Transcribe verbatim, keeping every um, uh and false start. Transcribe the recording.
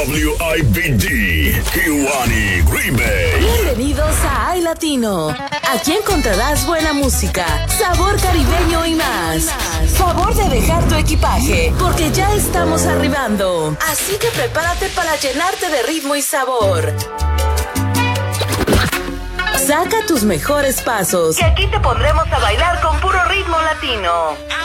W I B D, Kiwani Green Bay. Bienvenidos a iLatino. Aquí encontrarás buena música, sabor caribeño y más. Favor de dejar tu equipaje, porque ya estamos arribando. Así que prepárate para llenarte de ritmo y sabor. Saca tus mejores pasos, que aquí te pondremos a bailar con puro ritmo latino.